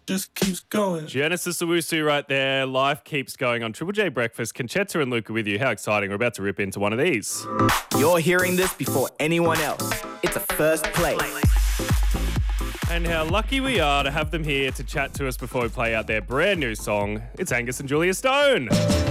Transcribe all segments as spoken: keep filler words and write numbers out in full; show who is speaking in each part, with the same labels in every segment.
Speaker 1: just keeps going.
Speaker 2: Genesis Owusu right there. Life keeps going on Triple J Breakfast. Conchetta and Luca with you. How exciting. We're about to rip into one of these.
Speaker 3: You're hearing this before anyone else. It's a first play.
Speaker 2: And how lucky we are to have them here to chat to us before we play out their brand new song. It's Angus and Julia Stone.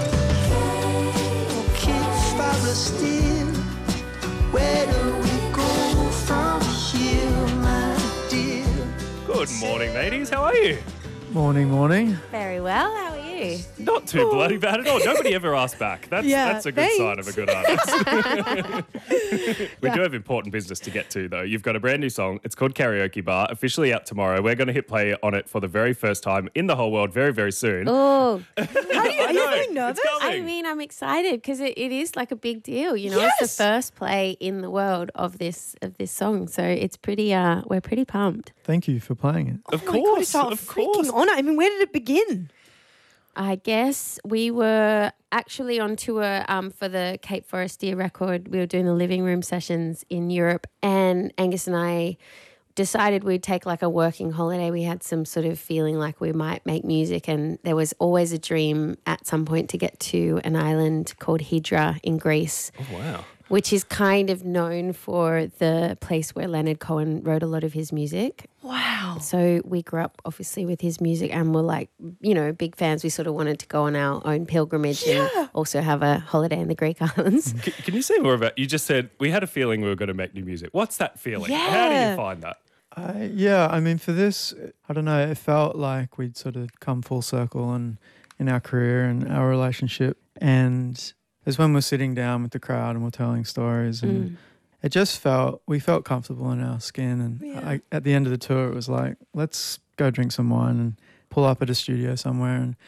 Speaker 4: Where do we go from here, my dear?
Speaker 2: Good morning, ladies. How are you?
Speaker 5: Morning, morning.
Speaker 6: Very well. How are you?
Speaker 2: Not too bloody bad at all. Nobody ever asked back. That's
Speaker 5: Yeah,
Speaker 2: that's a good
Speaker 5: thanks.
Speaker 2: sign of a good artist. We do have important business to get to, though. You've got a brand new song. It's called Karaoke Bar, officially out tomorrow. We're going to hit play on it for the very first time in the whole world very, very soon.
Speaker 6: Oh,
Speaker 5: How do you, are you feeling nervous?
Speaker 2: It's
Speaker 6: I
Speaker 2: coming.
Speaker 6: mean, I'm excited because it, it is like a big deal. You know,
Speaker 5: Yes.
Speaker 6: it's the first play in the world of this of this song, so it's pretty. Uh, we're pretty pumped.
Speaker 5: Thank you for playing it.
Speaker 2: Of
Speaker 5: Oh my God,
Speaker 2: course,
Speaker 5: it's our
Speaker 2: of
Speaker 5: freaking
Speaker 2: course.
Speaker 5: honour. I mean, where did it begin?
Speaker 6: I guess we were actually on tour um, for the Cape Forestier record. We were doing the living room sessions in Europe, and Angus and I decided we'd take like a working holiday. We had some sort of feeling like we might make music, and there was always a dream at some point to get to an island called Hydra in Greece.
Speaker 2: Oh, wow.
Speaker 6: Which is kind of known for the place where Leonard Cohen wrote a lot of his music.
Speaker 5: Wow.
Speaker 6: So we grew up obviously with his music and were like, you know, big fans. We sort of wanted to go on our own pilgrimage
Speaker 5: Yeah.
Speaker 6: and also have a holiday in the Greek islands.
Speaker 2: Can, can you say more about, you just said, we had a feeling we were going to make new music. What's that feeling? How do
Speaker 5: Yeah.
Speaker 2: you find that?
Speaker 5: I, yeah, I mean, for this, I don't know, it felt like we'd sort of come full circle and in our career and our relationship. And it's when we're sitting down with the crowd and we're telling stories, and
Speaker 6: Mm.
Speaker 5: it just felt, we felt comfortable in our skin. And
Speaker 6: Yeah.
Speaker 5: I, at the end of the tour, it was like, let's go drink some wine and pull up at a studio somewhere. And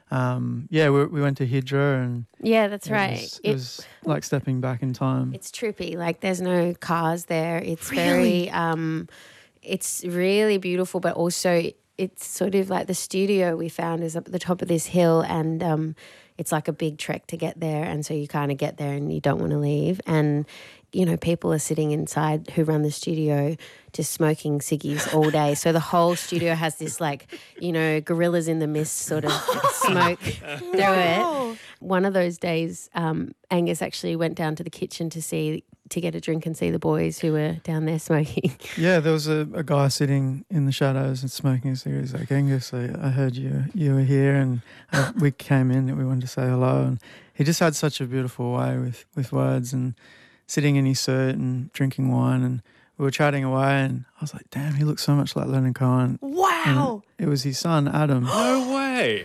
Speaker 5: um, yeah, we, we went to Hydra, and
Speaker 6: Yeah, that's
Speaker 5: it
Speaker 6: right.
Speaker 5: was, it was like stepping back in time.
Speaker 6: It's trippy. Like there's no cars there. It's
Speaker 5: Really?
Speaker 6: very, um, it's really beautiful, but also it's sort of like the studio we found is up at the top of this hill, and um, it's like a big trek to get there. And so you kind of get there and you don't want to leave. And, you know, people are sitting inside who run the studio just smoking ciggies all day. So the whole studio has this like, you know, gorillas in the mist sort of smoke through it. One of those days, um, Angus actually went down to the kitchen to see to get a drink and see the boys who were down there smoking.
Speaker 5: Yeah, there was a, a guy sitting in the shadows and smoking a cigarette. He's like, Angus, I, I heard you you were here, and uh, we came in and we wanted to say hello. And he just had such a beautiful way with, with words, and sitting in his suit and drinking wine, and we were chatting away, and I was like, damn, he looks so much like Leonard Cohen. Wow. And it was his son, Adam.
Speaker 2: No way.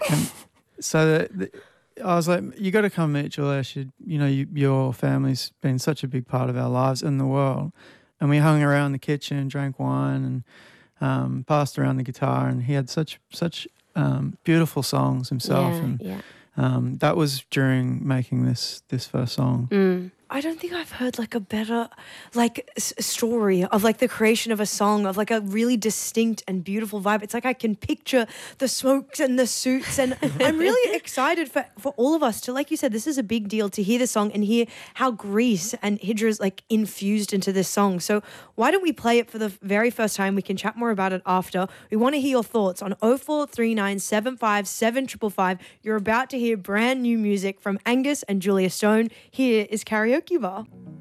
Speaker 5: So the, the, I was like, you got to come meet Julia. She, you know, you, your family's been such a big part of our lives in the world. And we hung around the kitchen, drank wine, and um, passed around the guitar. And he had such such um, beautiful songs himself.
Speaker 6: Yeah,
Speaker 5: and
Speaker 6: yeah.
Speaker 5: Um, that was during making this this first song.
Speaker 6: Mm.
Speaker 7: I don't think I've heard like a better like s- story of like the creation of a song, of like a really distinct and beautiful vibe. It's like I can picture the smokes and the suits, and I'm really excited for, for all of us to, like you said, this is a big deal to hear the song and hear how Greece and Hydra is like infused into this song. So why don't we play it for the very first time? We can chat more about it after. We want to hear your thoughts on oh four three nine, seven five seven, five five five. You're about to hear brand new music from Angus and Julia Stone. Here is Karaoke Bar.